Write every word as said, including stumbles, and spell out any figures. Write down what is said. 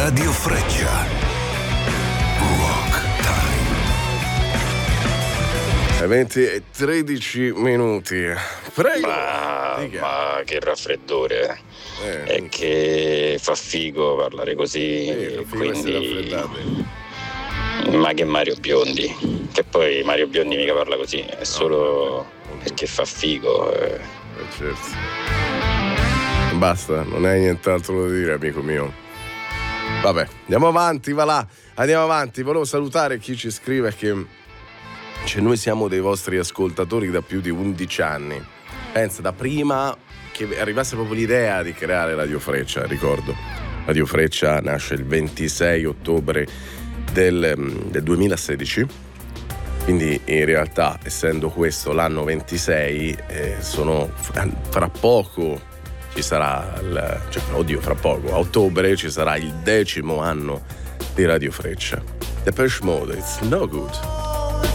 Radio Freccia. Rock Time. venti e tredici minuti. Prego. Ma, ma che raffreddore. Eh, È che fa figo parlare così. eh, quindi... Ma che Mario Biondi. Che poi Mario Biondi mica parla così. È solo no, perché fa figo. Eh. Eh, certo. Basta, non hai nient'altro da dire, amico mio. Vabbè, andiamo avanti, va là. Andiamo avanti. Volevo salutare chi ci scrive che cioè, noi siamo dei vostri ascoltatori da più di undici anni. Pensa, da prima che arrivasse proprio l'idea di creare Radio Freccia, ricordo. Radio Freccia nasce il ventisei ottobre del, del duemilasedici, quindi in realtà, essendo questo l'anno ventisei, eh, sono fra poco ci sarà il, cioè, oddio, fra poco, a ottobre ci sarà il decimo anno di Radio Freccia. Depeche Mode, It's No Good.